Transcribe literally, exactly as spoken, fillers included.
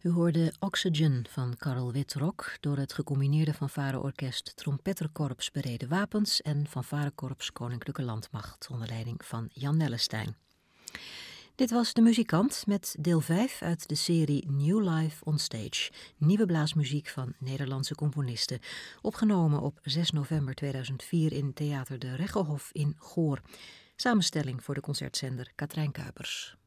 U hoorde Oxygen van Karel Witrok door het gecombineerde fanfareorkest Trompetterkorps Bereden Wapens en fanfarekorps Koninklijke Landmacht onder leiding van Jan Nellestein. Dit was De Muzikant met deel vijf uit de serie New Life on Stage, nieuwe blaasmuziek van Nederlandse componisten, opgenomen op zes november tweeduizend vier in Theater de Reggehofs in Goor. Samenstelling voor de concertzender Katrijn Kuipers.